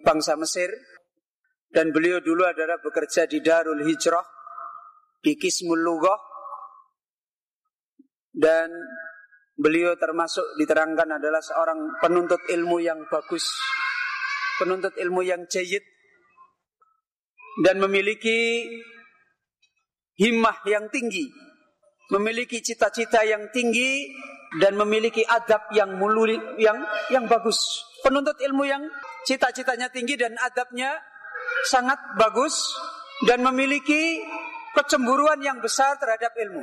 bangsa Mesir, dan beliau dulu adalah bekerja di Darul Hijrah di Qismul Lughah, dan beliau termasuk diterangkan adalah seorang penuntut ilmu yang bagus, penuntut ilmu yang jayyid, dan memiliki himmah yang tinggi, memiliki cita-cita yang tinggi, dan memiliki adab yang yang bagus. Penuntut ilmu yang cita-citanya tinggi dan adabnya sangat bagus, dan memiliki kecemburuan yang besar terhadap ilmu.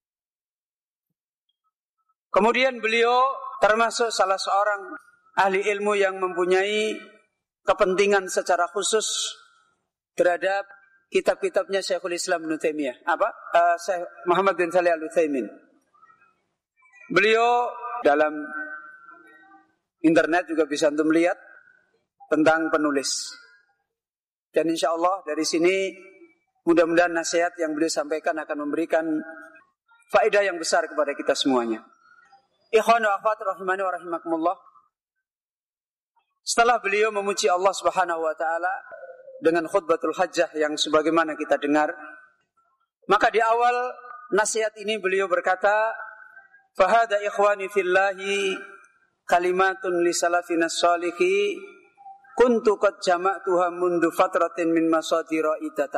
Kemudian beliau termasuk salah seorang ahli ilmu yang mempunyai kepentingan secara khusus terhadap kitab-kitabnya Syekhul Islam Ibnu Taimiyah, Syekh Muhammad bin Shalih Al-Utsaimin. Beliau dalam internet juga bisa untuk melihat tentang penulis. Dan insya Allah dari sini mudah-mudahan nasihat yang beliau sampaikan akan memberikan faedah yang besar kepada kita semuanya. Ikhwan wa akhwat rahimani wa rahimakumullah. Setelah beliau memuji Allah Subhanahu wa taala dengan khutbatul hajjah yang sebagaimana kita dengar, maka di awal nasihat ini beliau berkata, "Fahada ikhwani fillahi kalimatun li salafina shalihi kuntu qad jama'tuha mundu fatratin min masadira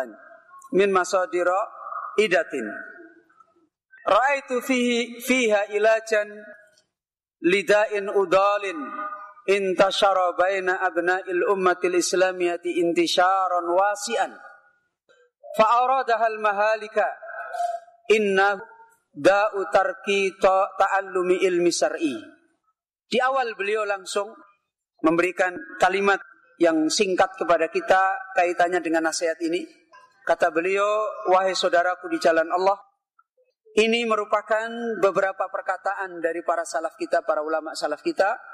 idatin ra'aitu fiha ilajan lida'in udalin intashara baina abna'il ummatil islamiyati intisharan wasi'an fa'aradaha al-mahalika inna da'u tarki ta'allumi ilmi syar'i." Di awal beliau langsung memberikan kalimat yang singkat kepada kita kaitannya dengan nasihat ini. Kata beliau, "Wahai saudaraku di jalan Allah, ini merupakan beberapa perkataan dari para salaf kita, para ulama salaf kita,